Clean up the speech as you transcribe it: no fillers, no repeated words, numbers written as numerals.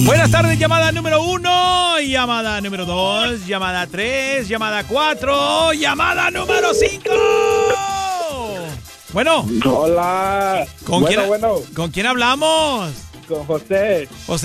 Buenas tardes, llamada número 1, llamada número 2, llamada 3, llamada 4, llamada número 5. Bueno. Hola. ¿Con quién hablamos? Con José. José.